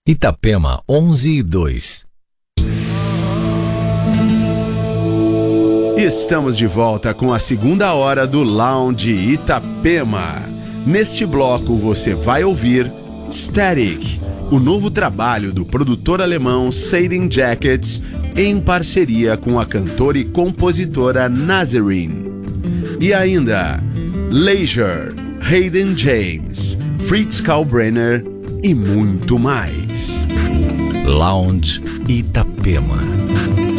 Itapema 11:02. Estamos de volta com a segunda hora do Lounge Itapema. Neste bloco você vai ouvir Static, o novo trabalho do produtor alemão Satan Jackets em parceria com a cantora e compositora Nazarene. E ainda Leisure, Hayden James, Fritz Kalkbrenner e muito mais. Lounge Itapema.